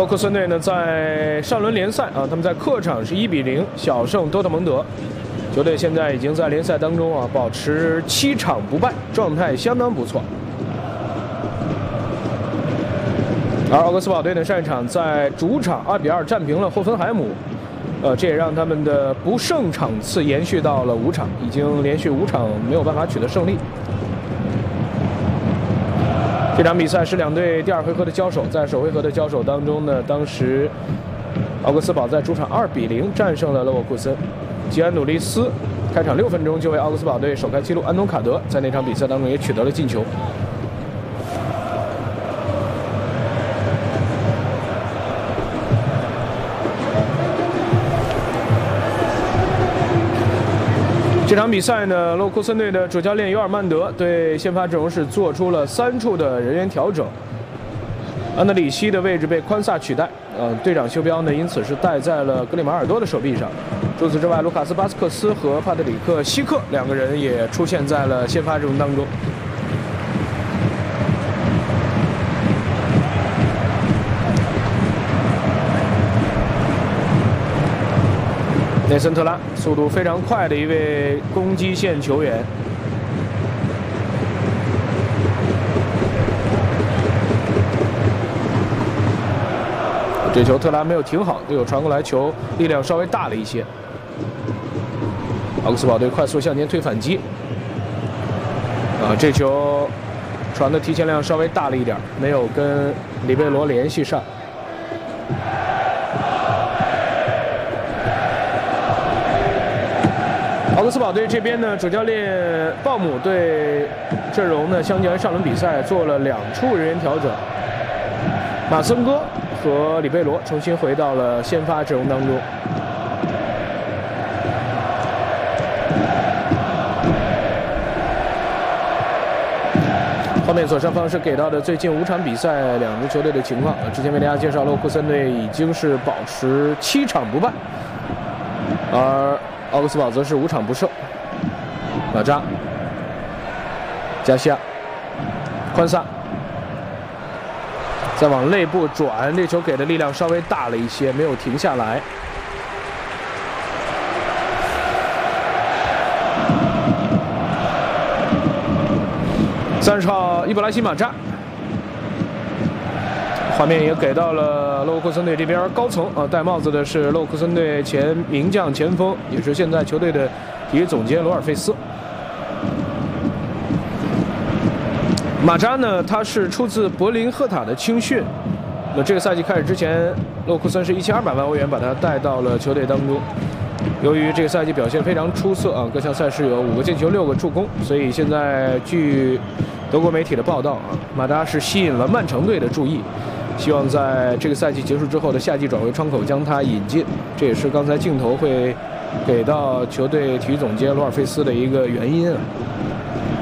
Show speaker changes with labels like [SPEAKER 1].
[SPEAKER 1] 克森队呢，在上轮联赛啊，他们在客场是1-0小胜多特蒙德。球队现在已经在联赛当中啊，保持7场不败，状态相当不错。而奥格斯堡队呢，上一场在主场2-2战平了霍芬海姆，这也让他们的不胜场次延续到了5场，已经连续5场没有办法取得胜利。这场比赛是两队第2回合的交手，在首回合的交手当中呢，当时奥格斯堡在主场2-0战胜了勒沃库森。吉安努利斯开场6分钟就为奥格斯堡队首开纪录，安东卡德在那场比赛当中也取得了进球。这场比赛呢，勒沃库森队的主教练尤尔曼德对先发阵容是做出了3处的人员调整。安德里希的位置被宽萨取代，队长袖标呢因此是戴在了格里马尔多的手臂上。除此之外，卢卡斯·巴斯克斯和帕特里克·希克2个人也出现在了先发阵容当中。内森特拉速度非常快的一位攻击线球员。这球特拉没有停好，队友传过来球力量稍微大了一些。奥格斯堡队快速向前推反击。这球传的提前量稍微大了一点，没有跟里贝罗联系上。奥格斯堡队这边呢，主教练鲍姆对阵容呢，相较于上轮比赛做了2处人员调整。马森戈和里贝罗重新回到了先发阵容当中。画面左上方是给到的最近5场比赛2支球队的情况。之前为大家介绍，勒沃库森队已经是保持7场不败，而奥格斯堡则是5场不胜。马扎、加西亚、宽萨。再往内部转，这球给的力量稍微大了一些，没有停下来。30号伊布拉辛马扎，画面也给到了勒沃库森队这边高层戴帽子的是勒沃库森队前名将前锋，也是现在球队的体育总监罗尔费斯。马扎呢，他是出自柏林赫塔的青训。那这个赛季开始之前，勒沃库森是1200万欧元把他带到了球队当中。由于这个赛季表现非常出色各项赛事有5个进球6个助攻，所以现在据德国媒体的报道马扎是吸引了曼城队的注意，希望在这个赛季结束之后的夏季转会窗口将他引进。这也是刚才镜头会给到球队体育总监罗尔费斯的一个原因